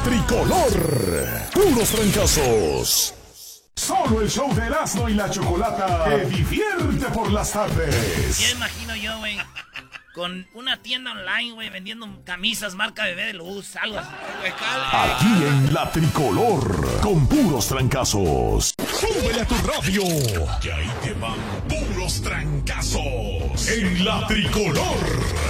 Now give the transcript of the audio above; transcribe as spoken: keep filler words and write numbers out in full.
Tricolor. Puros trancazos. Solo el show de Erasmo y la Chocolata te divierte por las tardes. Ya imagino yo, güey, con una tienda online, güey, vendiendo camisas marca Bebé de Luz, algo así. Aquí en la Tricolor, con puros trancazos. Súbele a tu radio, que ahí te van puros trancazos. En la Tricolor.